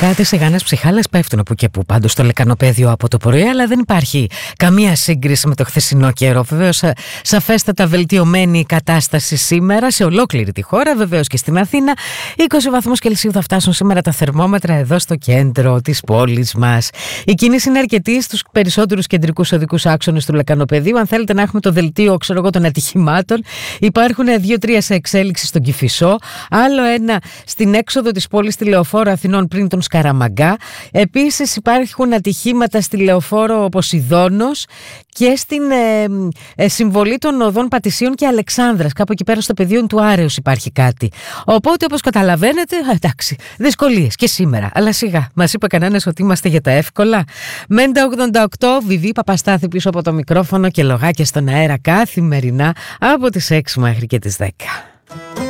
Κάτι σιγάνες ψυχάλες πέφτουν που και που πάντως στο λεκανοπέδιο από το πρωί, αλλά δεν υπάρχει καμία σύγκριση με το χθεσινό καιρό. Βεβαίως, σαφέστατα βελτιωμένη η κατάσταση σήμερα σε ολόκληρη τη χώρα, βεβαίως και στην Αθήνα. 20 βαθμούς Κελσίου θα φτάσουν σήμερα τα θερμόμετρα εδώ στο κέντρο της πόλης μας. Η κίνηση είναι αρκετή στους περισσότερους κεντρικούς οδικούς άξονες του λεκανοπεδίου. Αν θέλετε να έχουμε το δελτίο, των ατυχημάτων, υπάρχουν 2-3 σε εξέλιξη στον Κηφισό, άλλο ένα στην έξοδο της πόλης στη Λεωφόρο Αθηνών πριν τον Σκαραμαγκά. Επίσης υπάρχουν ατυχήματα στη Λεωφόρο Ποσειδώνος και στην συμβολή των οδών Πατησίων και Αλεξάνδρας. Κάπου εκεί πέρα στο πεδίο του Άρεως υπάρχει κάτι. Οπότε, όπως καταλαβαίνετε, εντάξει, δυσκολίες και σήμερα. Αλλά σιγά, μας είπε κανένας ότι είμαστε για τα εύκολα. Μέντα 88, Βιβί Παπαστάθη πίσω από το μικρόφωνο και λογάκια στον αέρα καθημερινά από τις 6 μέχρι και τις 10.